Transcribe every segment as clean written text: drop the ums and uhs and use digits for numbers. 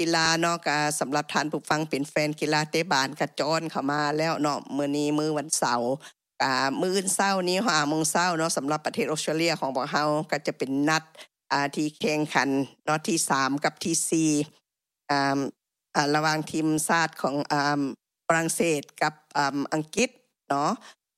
กีฬาเนาะก็สำหรับท่านผู้ฟังเป็นแฟนกีฬาเตะบานก็จอนเข้ามาแล้วเนาะมื้อนี้มื้อวันเสาร์มื้ออื่นเช้านี้5 โมงเช้าเนาะสำหรับประเทศออสเตรเลียของพวกเฮาก็จะเป็นนัดที่แข่งขันเนาะที่3กับที่4ระหว่างทีมชาติของฝรั่งเศสกับอังกฤษเนาะ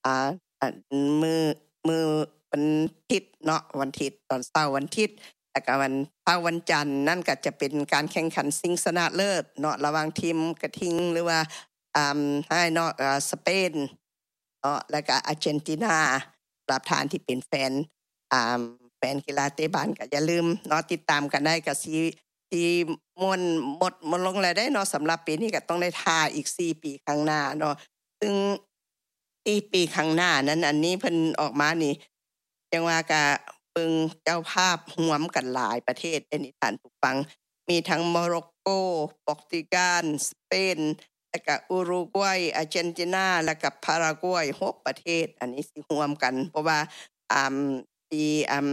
มื้อวันอาทิตย์เนาะวันอาทิตย์ตอนเช้าวันอาทิตย์แล้วก็วันจันทร์นั่นก็จะเป็นการแข่งขันชิงชนะเลิศเนาะระหว่างทีมกระทิงหรือว่าให้เนาะสเปนเนาะแล้วก็อาร์เจนตินาสำหรับท่านที่เป็นแฟนกีฬาเตะบอลก็อย่าลืมเนาะติดตามกันได้ก็สิม่วนหมดลงแล้วได้เนาะสำหรับปีนี้ก็ต้องได้ท่าอีก4ปีข้างหน้าเนาะซึ่งปีข้างหน้านั้นอันนี้เพิ่นออกมานี่จังว่าก็เบิ่งเจ้าภาพร่วมกันหลายประเทศอันนี้ท่านผู้ฟังมีทั้งโมร็อกโกโปรตุเกสสเปนแล้วก็อุรุกวัยอาร์เจนตินาแล้วก็พารากวัย6ประเทศอันนี้สิร่วมกันเพราะว่าปี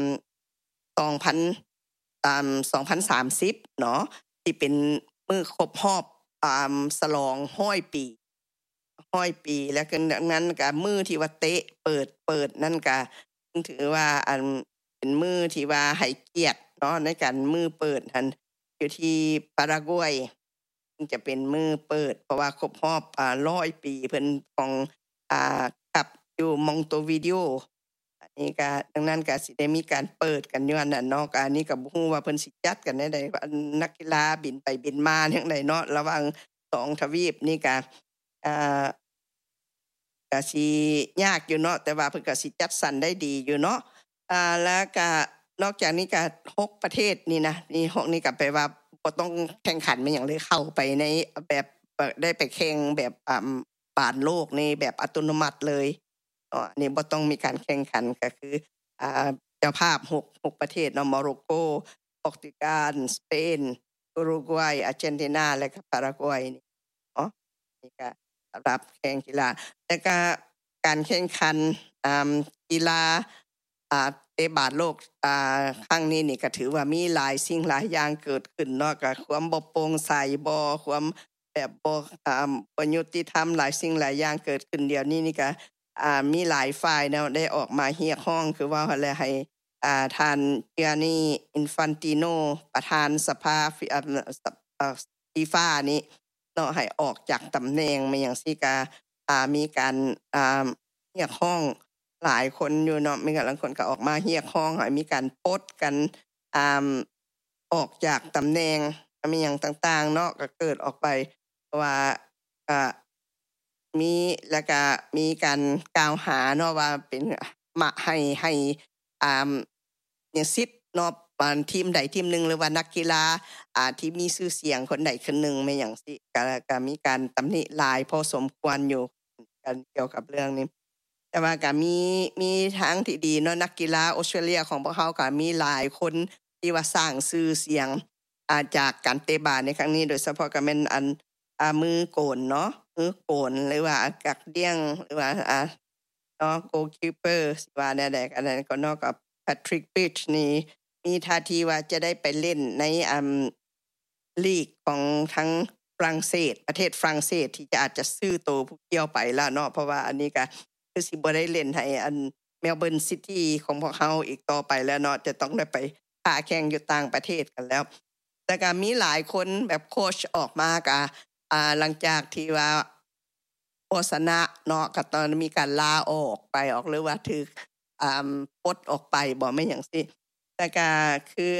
2030เนาะที่เป็นมื้อครบรอบฉลอง100 ปีแล้วก็ดังนั้นก็มื้อที่ว่าเตะเปิดนั่นก็ถือว่าเป็นมื้อที่ว่าให้เกียรติเนาะในการมื้อเปิดหั่นอยู่ที่ปารากวัยจะเป็นมื้อเปิดเพราะว่าครบรอบ100 ปีเพิ่นของกับอยู่มอนโตวิดีโออันนี้ก็ดังนั้นก็สิได้มีการเปิดกันอยู่อันนั้นเนาะก็อันนี้ก็บ่ฮู้ว่าเพิ่นสิจัดกันได้ใดนักกีฬาบินไปบินมาจังไดเนาะระหว่าง2ทวีปนี่ก็ก็สิยากอยู่เนาะแต่ว่าเพิ่นก็สิจัดสรรได้ดีอยู่เนาะแล้วก็นอกจากนี้ก็6ประเทศนี่นะนี่6นี่ก็แปลว่าบ่ต้องแข่งขันมาหยังเลยเข้าไปในแบบได้ไปแข่งแบบปานโลกในแบบอัตโนมัติเลยอันนี้บ่ต้องมีการแข่งขันก็คือเจ้าภาพ6ประเทศเนาะโมร็อกโกโปรตุเกสสเปนอุรุกวัยอาร์เจนตินาและก็พารากวัยนี่เนาะนี่ก็สำหรับแข่งกีฬาแล้วก็การแข่งขันกีฬาเตะบาสโลกครั้งนี้นี่ก็ถือว่ามีหลายสิ่งหลายอย่างเกิดขึ้นเนาะก็ความบ่โปร่งใสบ่ความแบบบ่ยุติธรรมหลายสิ่งหลายอย่างเกิดขึ้นเดี๋ยวนี้นี่ก็มีหลายฝ่ายเนาะได้ออกมาเรียกร้องคือว่าแล้วให้ท่านGianni Infantino ประธานสภาFIFA นี้เนาะให้ออกจากตำแหน่งไม่หยังซี่ก็มีการเรียกร้องหลายคนอยู่เนาะมีหลายคนก็ออกมาเรียกร้องให้มีการปลดกันออกจากตำแหน่งมีหยังต่างๆเนาะก็เกิดออกไปว่ามีแล้วก็มีการกล่าวหาเนาะว่าเป็นมาให้เนี่ยสิทธิ์เนาะทีมใดทีมหนึ่งหรือว่านักกีฬาที่มีชื่อเสียงคนใดคนหนึ่งไม่หยังสิก็มีการตำหนิหลายพอสมควรอยู่กันเกี่ยวกับเรื่องนี้แต่ว่าก็มีทางที่ดีเนาะนักกีฬาออสเตรเลียของพวกเขาก็มีหลายคนที่ว่าสร้างชื่อเสียงจากการเตะบาสในครั้งนี้โดยเฉพาะก็แม่นมือโกนเนาะมือโกนหรือว่ากักเดี้ยงหรือว่าเนาะ goalkeeper สิว่าแนวใดอันนั้นก็เนาะกับ Patrick Bridge นี่มีท่าทีว่าจะได้ไปเล่นในลีกของทั้งฝรั่งเศสประเทศฝรั่งเศสที่จะอาจจะซื้อตัวผู้เกี่ยวไปแล้วเนาะเพราะว่าอันนี้ก็คือสิบ่ได้เล่นให้เมลเบิร์นซิตี้ของพวกเฮาอีกต่อไปแล้วเนาะจะต้องได้ไปค้าแข่งอยู่ต่างประเทศกันแล้วแต่ก็มีหลายคนแบบโค้ชออกมาก็หลังจากที่ว่าโฆษณาเนาะก็ตอนมีการลาออกไปหรือว่าถูกปลดออกไปบ่แม่นหยังซี่แต่ก็คือ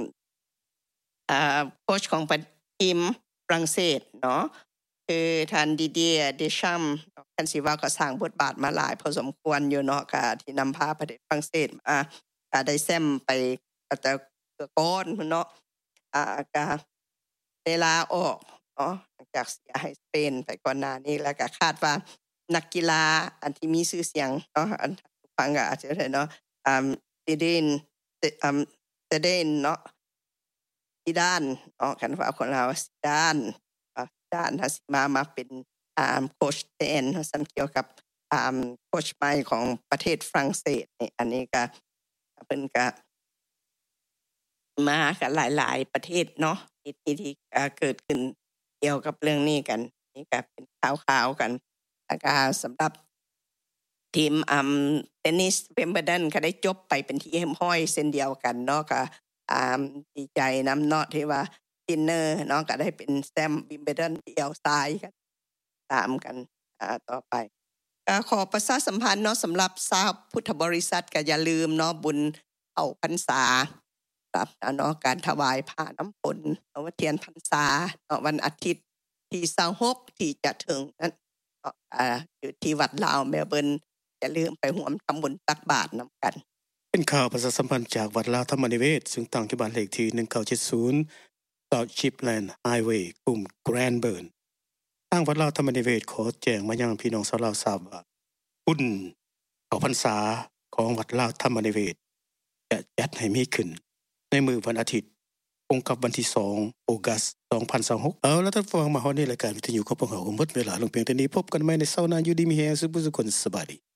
โค้ชของทีมฝรั่งเศสเนาะคือท่านดิเดียเดชัมท่านสิว่าก็สร้างบทบาทมาหลายพอสมควรอยู่เนาะก็ที่นำพาประเทศฝรั่งเศสก็ได้แชมป์ไปแต่ก่อนเนาะก็ได้ลาออกเนาะหลังจากเสียให้สเปนไปก่อนหน้านี้แล้วก็คาดว่านักกีฬาอันที่มีชื่อเสียงเนาะอันฟังก็อาจจะได้เนาะซิเดนเนาะซิดานเนาะกันว่าคนลาวซิดานถ้าสิมาเป็นโค้ชแทนซั่นเกี่ยวกับโค้ชใหม่ของประเทศฝรั่งเศสนี่อันนี้ก็เพิ่นก็มากับหลายๆประเทศเนาะที่เกิดขึ้นเกี่ยวกับเรื่องนี้กันนี่ก็เป็นข่าวๆกันแล้วก็สำหรับทีมเทนนิสเวมเบิลดันก็ได้จบไปเป็นที่เรียบร้อยเช่นเดียวกันเนาะก็ดีใจนำเนาะที่ว่าซินเนอร์เนาะก็ได้เป็นแชมป์วิมเบิลดันเดี่ยวชายกันตามกันต่อไปก็ขอประชาสัมพันธ์เนาะสำหรับชาวพุทธบริษัทก็อย่าลืมเนาะบุญเข้าพรรษาครับเนาะการถวายผ้าน้ำฝนเทียนพรรษาเนาะวันอาทิตย์ที่26ที่จะถึงนั้นอยู่ที่วัดลาวเมลเบิร์นอย่าลืมไปร่วมทำบุญตักบาตรนำกันเป็นข่าวประชาสัมพันธ์จากวัดลาวธรรมนิเวศซึ่งตั้งที่บ้านเลขที่1970 South Shipland Highway กลุ่ม Granburn ทางวัดลาวธรรมนิเวศขอแจ้งมายังพี่น้องชาวลาวทราบว่าบุญเข้าพรรษาของวัดลาวธรรมนิเวศจะจัดให้มีขึ้นในมื้อวันอาทิตย์ตรงกับวันที่2 ออกัส2026เอาแล้วท่านฟังมาฮอดในรายการวิทยุของพวกเราหมดเวลาลงเพียงเท่านี้พบกันใหม่ในเช้าหน้าอยู่ดีมีแฮงสุขสุขคนสบายดี